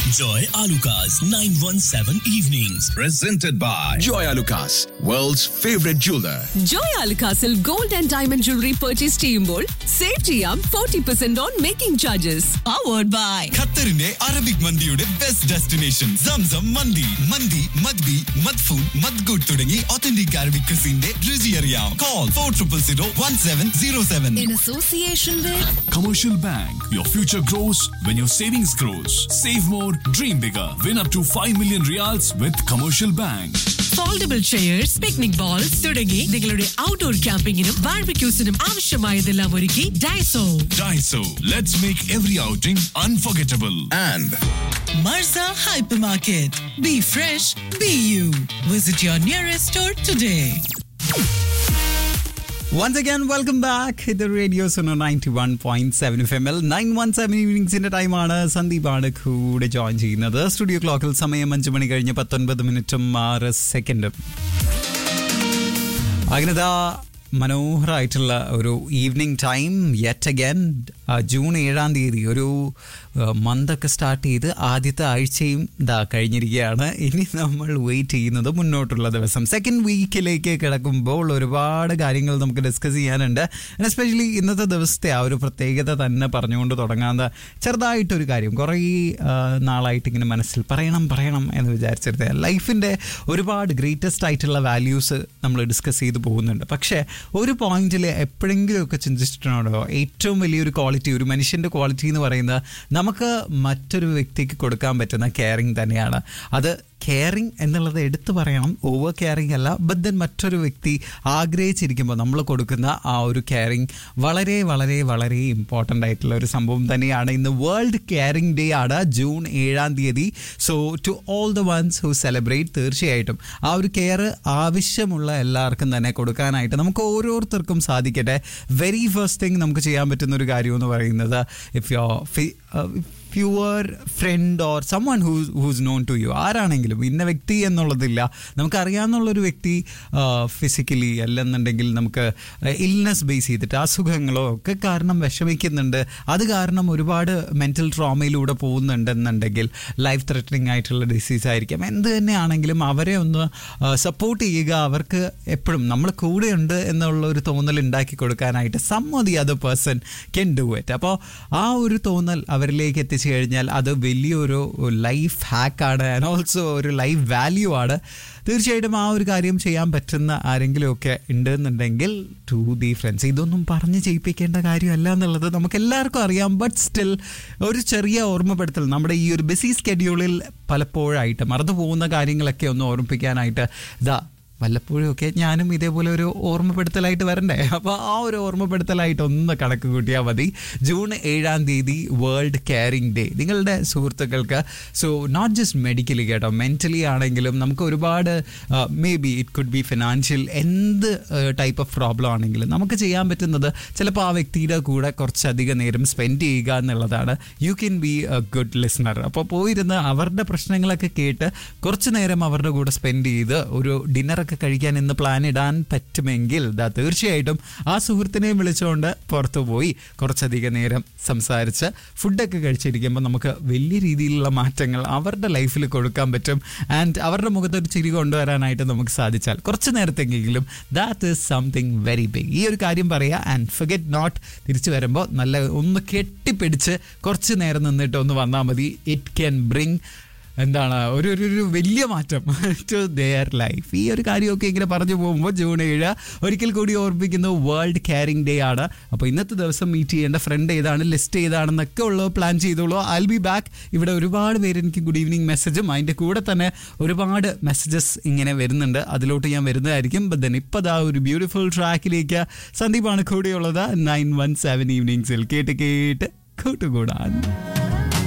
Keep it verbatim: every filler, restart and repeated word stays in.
Joy Alucas nine one seven Evenings. Presented by Joy Alucas, world's favorite jeweler. Joy Alucasil gold and diamond jewelry purchase ചെയ്യുമ്പോൾ save ചെയ്യാം forty percent on making charges. Powered by ഖത്തറിന്റെ Arabic മന്തിയുടെ best destination Zamzam മന്തി. മന്തി മദ്ബി മദ്ഫൂൻ മദ്ഗുഡ് തുടങ്ങി authentic Arabic ക്രിസിന്റെ രുചി അറിയാം. Call four triple zero one seven zero seven. in association with Commercial Bank. Your future grows when your savings grows. Save more, dream bigger. Win up to five million reals with Commercial Bank. Foldable chairs, picnic balls തുടങ്ങി നിങ്ങളുടെ outdoor ക്യാമ്പിങ്ങിനും ബാർബിക്യൂസിനും ആവശ്യമായതെല്ലാം ഒരുക്കി Daiso. Daiso. Let's make every outing unforgettable. And മർസ hypermarket. Be fresh, be you. Visit your nearest store today. Once again, welcome back. The Radio Suno ninety-one point seven F M L nine one seven ഈവനിങ്സിന്റെ ടൈമാണ്. സന്ദീപാണ് കൂടെ join ചെയ്യുന്നത്. Studio ക്ലോക്കിൽ സമയം അഞ്ച് മണി കഴിഞ്ഞ് പത്തൊൻപത് മിനിറ്റും ആറ് സെക്കൻഡും. അങ്ങനെതാ മനോഹരമായിട്ടുള്ള ഒരു evening time yet again. June ഏഴാം തീയതി ഒരു മന്തൊക്കെ സ്റ്റാർട്ട് ചെയ്ത് ആദ്യത്തെ ആഴ്ചയും ഇതാ കഴിഞ്ഞിരിക്കുകയാണ്. ഇനി നമ്മൾ വെയിറ്റ് ചെയ്യുന്നത് മുന്നോട്ടുള്ള ദിവസം സെക്കൻഡ് വീക്കിലേക്ക് കിടക്കുമ്പോൾ ഒരുപാട് കാര്യങ്ങൾ നമുക്ക് ഡിസ്കസ് ചെയ്യാനുണ്ട്. എസ്പെഷ്യലി ഇന്നത്തെ ദിവസത്തെ ആ ഒരു പ്രത്യേകത തന്നെ പറഞ്ഞുകൊണ്ട് തുടങ്ങാത്ത ചെറുതായിട്ടൊരു കാര്യം കുറേ നാളായിട്ട് ഇങ്ങനെ മനസ്സിൽ പറയണം പറയണം എന്ന് വിചാരിച്ചിരുന്നത്. ലൈഫിൻ്റെ ഒരുപാട് ഗ്രേറ്റസ്റ്റ് ആയിട്ടുള്ള വാല്യൂസ് നമ്മൾ ഡിസ്കസ് ചെയ്ത് പോകുന്നുണ്ട്. പക്ഷേ ഒരു പോയിന്റിൽ എപ്പോഴെങ്കിലുമൊക്കെ ചിന്തിച്ചിട്ടുണ്ടോ ഏറ്റവും വലിയൊരു ക്വാളിറ്റി, ഒരു മനുഷ്യൻ്റെ ക്വാളിറ്റി എന്ന് പറയുന്നത് നമുക്ക് മറ്റൊരു വ്യക്തിക്ക് കൊടുക്കാൻ പറ്റുന്ന കെയറിങ് തന്നെയാണ്. അത് കെയറിങ് എന്നുള്ളത് എടുത്തു പറയണം, ഓവർ കെയറിങ് അല്ല. ബട്ട് ദെൻ മറ്റൊരു വ്യക്തി ആഗ്രഹിച്ചിരിക്കുമ്പോൾ നമ്മൾ കൊടുക്കുന്ന ആ ഒരു കെയറിങ് വളരെ വളരെ വളരെ ഇമ്പോർട്ടൻ്റ് ആയിട്ടുള്ള ഒരു സംഭവം തന്നെയാണ്. ഇന്ന് വേൾഡ് കെയറിങ് ഡേ ആണ്, ജൂൺ ഏഴാം തീയതി. So to all the ones who celebrate, തീർച്ചയായിട്ടും ആ ഒരു കെയർ ആവശ്യമുള്ള എല്ലാവർക്കും തന്നെ കൊടുക്കാനായിട്ട് നമുക്ക് ഓരോരുത്തർക്കും സാധിക്കട്ടെ. വെരി ഫസ്റ്റ് തിങ് നമുക്ക് ചെയ്യാൻ പറ്റുന്ന ഒരു കാര്യം എന്ന് പറയുന്നത്, if you your friend or sum one whose whose non to you, ആരാണെങ്കിലും ഇന്ന വ്യക്തി എന്നുള്ളതില്ല, നമുക്കറിയാവുന്നുള്ളൊരു വ്യക്തി ഫിസിക്കലി അല്ലെന്നുണ്ടെങ്കിൽ നമുക്ക് ഇൽനെസ് ബേസ് ചെയ്തിട്ട് അസുഖങ്ങളോ ഒക്കെ കാരണം വിഷമിക്കുന്നുണ്ട്, അത് കാരണം ഒരുപാട് മെൻ്റൽ ട്രോമയിലൂടെ പോകുന്നുണ്ടെന്നുണ്ടെങ്കിൽ, ലൈഫ് ത്രെറ്റനിങ് ആയിട്ടുള്ള ഡിസീസ് ആയിരിക്കാം, എന്ത് തന്നെയാണെങ്കിലും അവരെ ഒന്ന് സപ്പോർട്ട് ചെയ്യുക. അവർക്ക് എപ്പോഴും നമ്മൾ കൂടെയുണ്ട് എന്നുള്ള ഒരു തോന്നൽ ഉണ്ടാക്കി കൊടുക്കാനായിട്ട് some or the other person can do it. അപ്പോൾ ആ ഒരു തോന്നൽ അവരിലേക്ക് എത്തി കഴിഞ്ഞാൽ അത് വലിയൊരു ലൈഫ് ഹാക്കാണ് ആൻഡ് ഓൾസോ ഒരു ലൈഫ് വാല്യൂ ആണ്. തീർച്ചയായിട്ടും ആ ഒരു കാര്യം ചെയ്യാൻ പറ്റുന്ന ആരെങ്കിലുമൊക്കെ ഉണ്ടെന്നുണ്ടെങ്കിൽ ടു ദി ഫ്രണ്ട്സ്. ഇതൊന്നും പറഞ്ഞ് ചെയ്യിപ്പിക്കേണ്ട കാര്യമല്ല എന്നുള്ളത് നമുക്ക് എല്ലാവർക്കും അറിയാം. ബട്ട് സ്റ്റിൽ ഒരു ചെറിയ ഓർമ്മപ്പെടുത്തൽ നമ്മുടെ ഈ ഒരു ബിസി സ്കെഡ്യൂളിൽ പലപ്പോഴായിട്ട് മറന്നു പോകുന്ന കാര്യങ്ങളൊക്കെ ഒന്ന് ഓർമ്മിപ്പിക്കാനായിട്ട് ഇതാ വല്ലപ്പോഴും ഒക്കെ ഞാനും ഇതേപോലെ ഒരു ഓർമ്മപ്പെടുത്തലായിട്ട് വരണ്ടേ. അപ്പോൾ ആ ഒരു ഓർമ്മപ്പെടുത്തലായിട്ട് ഒന്ന് കണക്ക് കൂട്ടിയാൽ മതി. ജൂൺ ഏഴാം തീയതി വേൾഡ് കെയറിംഗ് ഡേ. നിങ്ങളുടെ സുഹൃത്തുക്കൾക്ക്, സോ നോട്ട് ജസ്റ്റ് മെഡിക്കലി കേട്ടോ, മെൻ്റലി ആണെങ്കിലും നമുക്ക് ഒരുപാട് may be it could be financial, എന്ത് ടൈപ്പ് ഓഫ് പ്രോബ്ലം ആണെങ്കിലും നമുക്ക് ചെയ്യാൻ പറ്റുന്നത് ചിലപ്പോൾ ആ വ്യക്തിയുടെ കൂടെ കുറച്ചധികം നേരം സ്പെൻഡ് ചെയ്യുക എന്നുള്ളതാണ്. You can be A good listener. അപ്പോൾ പോയിരുന്ന് അവരുടെ പ്രശ്നങ്ങളൊക്കെ കേട്ട് കുറച്ച് നേരം അവരുടെ കൂടെ സ്പെൻഡ് ചെയ്ത് ഒരു ഡിന്നർ ഒക്കെ കഴിക്കാൻ ഇന്ന് പ്ലാൻ ഇടാൻ പറ്റുമെങ്കിൽ ദാ തീർച്ചയായിട്ടും ആ സുഹൃത്തിനെയും വിളിച്ചുകൊണ്ട് പുറത്തു പോയി കുറച്ചധികം നേരം സംസാരിച്ച് ഫുഡൊക്കെ കഴിച്ചിരിക്കുമ്പോൾ നമുക്ക് വലിയ രീതിയിലുള്ള മാറ്റങ്ങൾ അവരുടെ ലൈഫിൽ കൊടുക്കാൻ പറ്റും. ആൻഡ് അവരുടെ മുഖത്തൊരു ചിരി കൊണ്ടുവരാനായിട്ട് നമുക്ക് സാധിച്ചാൽ കുറച്ച് നേരത്തെങ്കിലും that is something very big. ഈ ഒരു കാര്യം പറയുക. ആൻഡ് ഫർഗെറ്റ് നോട്ട്, തിരിച്ചു വരുമ്പോൾ നല്ല ഒന്ന് കെട്ടിപ്പിടിച്ച് കുറച്ച് നേരം നിന്നിട്ട് ഒന്ന് വന്നാൽ മതി. ഇറ്റ് ക്യാൻ ബ്രിങ് എന്താണ് ഒരു ഒരു വലിയ മാറ്റം ടു ദെയർ ലൈഫ്. ഈ ഒരു കാര്യമൊക്കെ ഇങ്ങനെ പറഞ്ഞു പോകുമ്പോൾ ജൂൺ ഏഴ് ഒരിക്കൽ കൂടി ഓർമ്മിക്കുന്നു വേൾഡ് കെയറിംഗ് ഡേ ആണ്. അപ്പോൾ ഇന്നത്തെ ദിവസം മീറ്റ് ചെയ്യേണ്ട ഫ്രണ്ട് ഏതാണ്, ലിസ്റ്റ് ഏതാണെന്നൊക്കെ ഉള്ളത് പ്ലാൻ ചെയ്തോളൂ. I will be back. ഇവിടെ ഒരുപാട് പേര് എനിക്ക് ഗുഡ് ഈവനിങ് മെസ്സേജും അതിൻ്റെ കൂടെ തന്നെ ഒരുപാട് മെസ്സേജസ് ഇങ്ങനെ വരുന്നുണ്ട്, അതിലോട്ട് ഞാൻ വരുന്നതായിരിക്കും. ബട്ട് ദെൻ ഇപ്പോൾ ദാ ഒരു ബ്യൂട്ടിഫുൾ ട്രാക്കിലേക്ക് സന്ദീപാണ് കൂടെയുള്ളത് നയൻ വൺ സെവൻ ഈവനിങ്സിൽ. കേട്ട് കേട്ട് കൂട്ടുകൂടാൻ.